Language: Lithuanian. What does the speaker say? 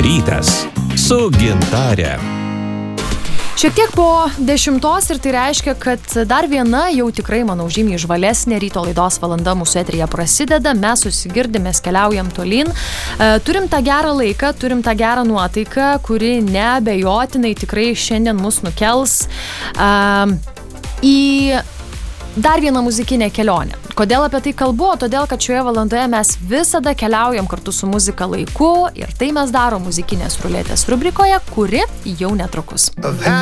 rytas su Gintare. Šiek tiek po 10 ir tai reiškia, kad dar viena jau tikrai, manau, žymiai žvalesnė ryto laidos valanda mūsų eteryje prasideda. Mes susigirdim, mes keliaujam tolyn. Turim tą gerą laiką, turim tą gerą nuotaiką, kuri neabejotinai tikrai šiandien mus nukels į dar vieną muzikinę kelionę. Kodėl apie tai kalbu? Todėl, kad šioje valandoje mes visada keliaujam kartu su muzika laiku ir tai mes darom muzikinės ruletės rubrikoje, kuri jau netrukus.